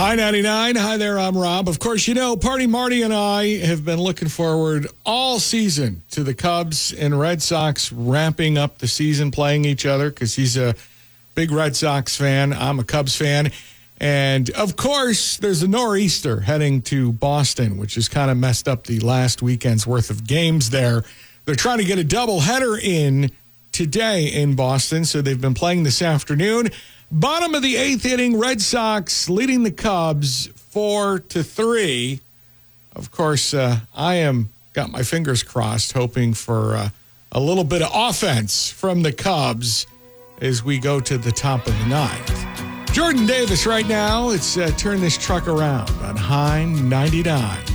Hi, 99. Hi there, I'm Rob. Of course, you know, Party Marty and I have been looking forward all season to the Cubs and Red Sox ramping up the season, playing each other, because he's a big Red Sox fan. I'm a Cubs fan. And, of course, there's a nor'easter heading to Boston, which has kind of messed up the last weekend's worth of games there. They're trying to get a doubleheader in today in Boston, so they've been playing this afternoon. Bottom of the eighth inning, Red Sox leading the Cubs 4-3. Of course, I am got my fingers crossed, hoping for a little bit of offense from the Cubs as we go to the top of the ninth. Jordan Davis right now. It's Turn This Truck Around on High 99.